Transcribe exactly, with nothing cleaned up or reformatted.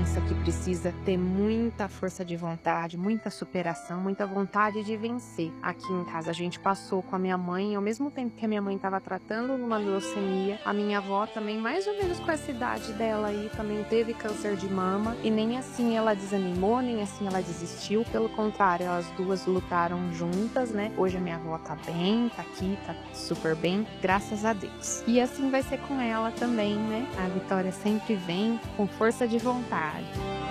doença que precisa ter muita força de vontade, muita superação, muita vontade de vencer. Aqui em casa a gente passou com a minha mãe, ao mesmo tempo que a minha mãe estava tratando numa leucemia, a minha avó também, mais ou menos com essa idade dela aí, também teve câncer de mama, e nem assim ela desanimou, nem assim ela desistiu, pelo contrário, elas duas lutaram juntas, né? Hoje a minha avó tá bem, tá aqui, tá super bem, graças a Deus. E assim vai ser com ela também, né? A vitória sempre vem com força de vontade.